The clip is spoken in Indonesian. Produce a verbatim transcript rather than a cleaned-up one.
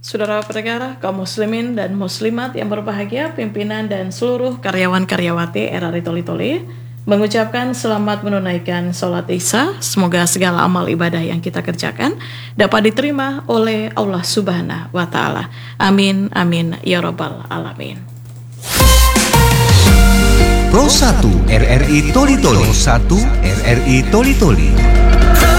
Saudara pendengar, kaum muslimin dan muslimat yang berbahagia, pimpinan dan seluruh karyawan-karyawati R R I Toli Toli mengucapkan selamat menunaikan sholat Isya. Semoga segala amal ibadah yang kita kerjakan dapat diterima oleh Allah Subhanahu wa Ta'ala. Amin, amin, ya Rabbal Alamin. Pro satu R R I Toli Toli. Pro satu R R I Toli Toli.